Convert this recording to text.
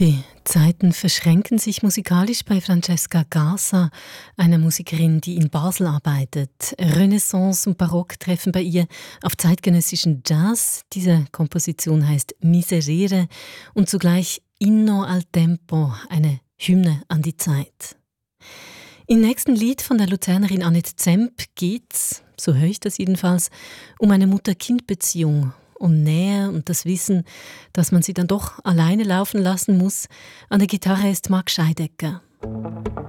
Die Zeiten verschränken sich musikalisch bei Francesca Gasa, einer Musikerin, die in Basel arbeitet. Renaissance und Barock treffen bei ihr auf zeitgenössischen Jazz. Diese Komposition heißt Miserere und zugleich Inno al Tempo, eine Hymne an die Zeit. Im nächsten Lied von der Luzernerin Annette Zemp geht's, so höre ich das jedenfalls, um eine Mutter-Kind-Beziehung, um Nähe und das Wissen, dass man sie dann doch alleine laufen lassen muss. An der Gitarre ist Marc Scheidecker.